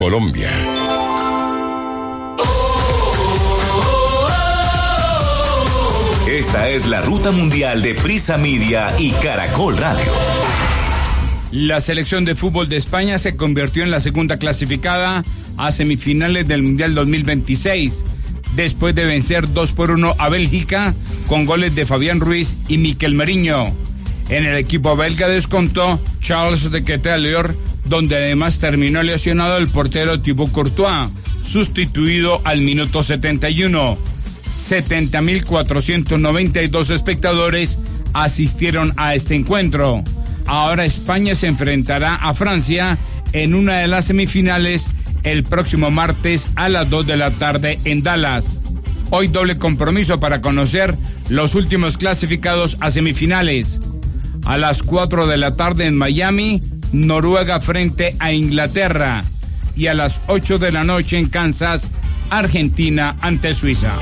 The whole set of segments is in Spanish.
Colombia. Esta es la ruta mundial de Prisa Media y Caracol Radio. La selección de fútbol de España se convirtió en la segunda clasificada a semifinales del Mundial 2026, después de vencer 2-1 a Bélgica con goles de Fabián Ruiz y Miquel Merino. En el equipo belga descontó Charles de Ketelaere, donde además terminó lesionado el portero Thibaut Courtois, sustituido al minuto 71. 70.492 espectadores asistieron a este encuentro. Ahora España se enfrentará a Francia en una de las semifinales el próximo martes a las 2 de la tarde en Dallas. Hoy doble compromiso para conocer los últimos clasificados a semifinales. A las 4 de la tarde en Miami, Noruega frente a Inglaterra. Y a las 8 de la noche en Kansas, Argentina ante Suiza.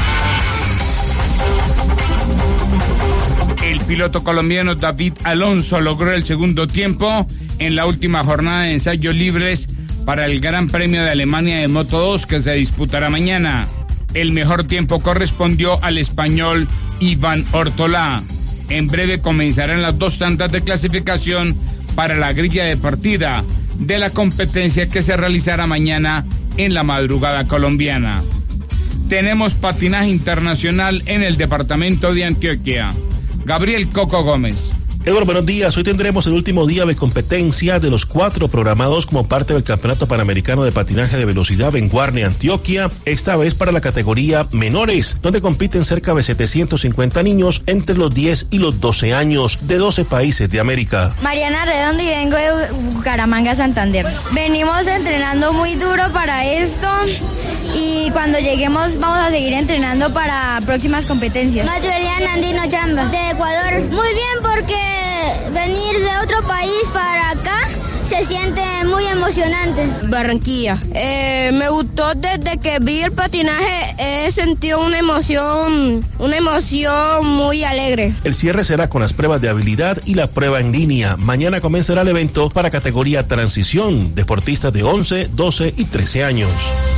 El piloto colombiano David Alonso logró el segundo tiempo en la última jornada de ensayos libres para el Gran Premio de Alemania de Moto 2 que se disputará mañana. El mejor tiempo correspondió al español Iván Ortolá. En breve comenzarán las 2 tandas de clasificación para la grilla de partida de la competencia que se realizará mañana en la madrugada colombiana. Tenemos patinaje internacional en el departamento de Antioquia. Gabriel Coco Gómez. Eduardo, buenos días. Hoy tendremos el último día de competencia de los 4 programados como parte del Campeonato Panamericano de Patinaje de Velocidad en Guarne, Antioquia, esta vez para la categoría menores, donde compiten cerca de 750 niños entre los 10 y los 12 años de 12 países de América. Mariana Redondo y vengo de Bucaramanga, Santander. Venimos entrenando muy duro para esto y cuando lleguemos vamos a seguir entrenando para próximas competencias. Mayueliana Andino Chamba, de Ecuador. Muy bien, porque venir de otro país para acá se siente muy emocionante. Barranquilla. Me gustó desde que vi el patinaje, he sentido una emoción muy alegre. El cierre será con las pruebas de habilidad y la prueba en línea. Mañana comenzará el evento para categoría transición, deportistas de 11, 12 y 13 años.